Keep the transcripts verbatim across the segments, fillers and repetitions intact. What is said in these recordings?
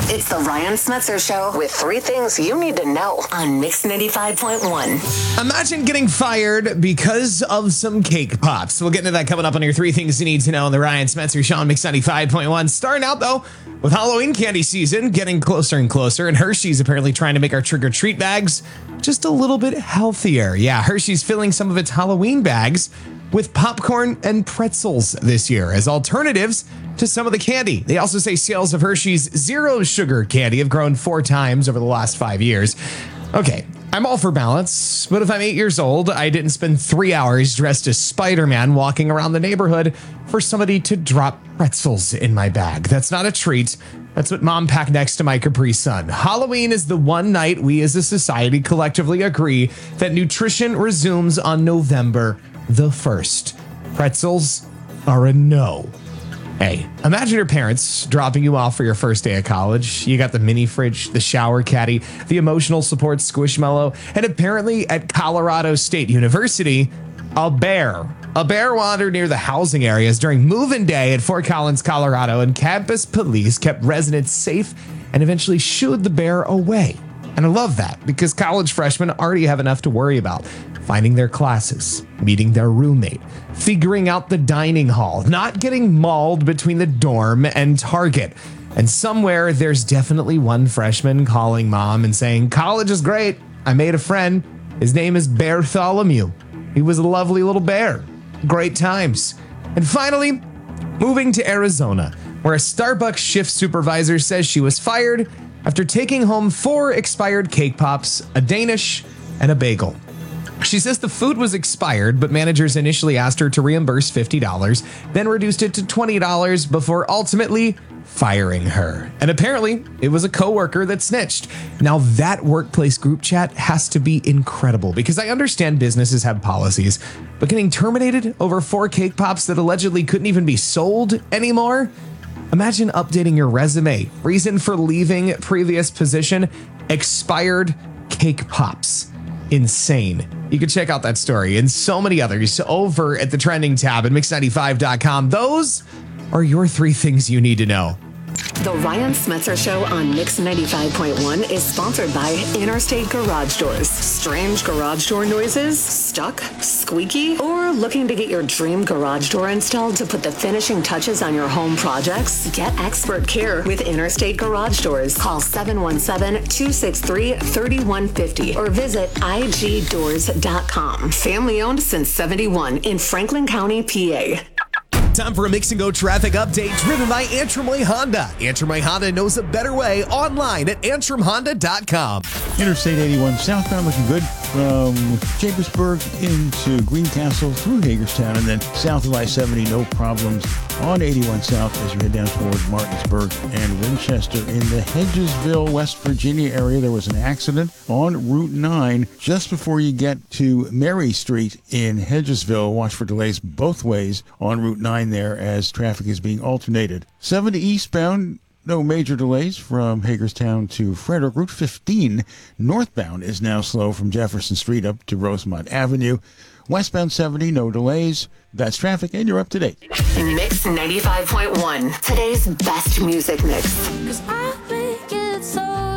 It's the Ryan Smetzer Show with three things you need to know on Mix ninety-five point one. Imagine getting fired because of some cake pops. We'll get into that coming up on your three things you need to know on the Ryan Smetzer Show on Mix ninety-five point one. Starting out, though, with Halloween candy season getting closer and closer, and Hershey's apparently trying to make our trick-or-treat bags just a little bit healthier. Yeah, Hershey's filling some of its Halloween bags with popcorn and pretzels this year as alternatives to some of the candy. They also say sales of Hershey's zero sugar candy have grown four times over the last five years. Okay, I'm all for balance, but if I'm eight years old, I didn't spend three hours dressed as Spider-Man walking around the neighborhood for somebody to drop pretzels in my bag. That's not a treat. That's what Mom packed next to my Capri Sun. Halloween is the one night we as a society collectively agree that nutrition resumes on November the first. Pretzels are a no. Hey, imagine your parents dropping you off for your first day of college. You got the mini fridge, the shower caddy, the emotional support Squishmallow, and apparently at Colorado State University, a bear. A bear wandered near the housing areas during move-in day at Fort Collins, Colorado, and campus police kept residents safe and eventually shooed the bear away. And I love that because college freshmen already have enough to worry about. Finding their classes, meeting their roommate, figuring out the dining hall, not getting mauled between the dorm and Target. And somewhere there's definitely one freshman calling mom and saying, college is great. I made a friend. His name is Bartholomew. He was a lovely little bear. Great times. And finally, moving to Arizona, where a Starbucks shift supervisor says she was fired after taking home four expired cake pops, a Danish, and a bagel. She says the food was expired, but managers initially asked her to reimburse fifty dollars, then reduced it to twenty dollars before ultimately firing her. And apparently, it was a coworker that snitched. Now, that workplace group chat has to be incredible because I understand businesses have policies, but getting terminated over four cake pops that allegedly couldn't even be sold anymore? Imagine updating your resume. Reason for leaving previous position, expired cake pops. Insane. You can check out that story and so many others over at the trending tab at mix ninety-five dot com. Those are your three things you need to know. The Ryan Smetzer Show on Mix ninety-five point one is sponsored by Interstate Garage Doors. Strange garage door noises? Stuck? Squeaky? Or looking to get your dream garage door installed to put the finishing touches on your home projects? Get expert care with Interstate Garage Doors. Call seven one seven, two six three, three one five zero or visit I G doors dot com. Family owned since seventy-one in Franklin County, P A. Time for a Mix and Go traffic update driven by Antrim Way Honda. Antrim Way Honda knows a better way online at antrim honda dot com. Interstate eighty-one southbound looking good from Chambersburg into Greencastle through Hagerstown, and then south of I seventy, no problems on eighty-one south as you head down towards Martinsburg and Winchester. In the Hedgesville, West Virginia area, there was an accident on Route nine just before you get to Mary Street in Hedgesville. Watch for delays both ways on Route nine there as traffic is being alternated. seventy eastbound, no major delays from Hagerstown to Frederick. Route fifteen northbound is now slow from Jefferson Street up to Rosemont Avenue. Westbound seventy, no delays. That's traffic, and you're up to date. Mix ninety-five point one, today's best music mix. 'Cause I think it's so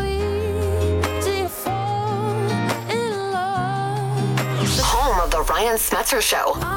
easy to fall in love. Home of the Ryan Smetzer Show.